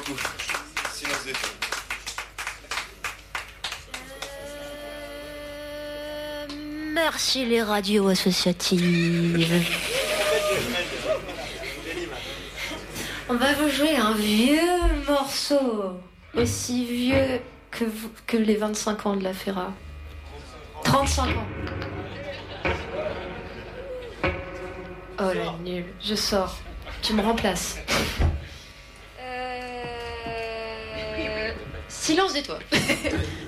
coup. Silence des feux. Merci les radios associatives. On va vous jouer un vieux morceau, aussi vieux que les 25 ans de la Ferra. 35 ans. Oh la nulle, je sors. Tu me remplaces. Silence des toits.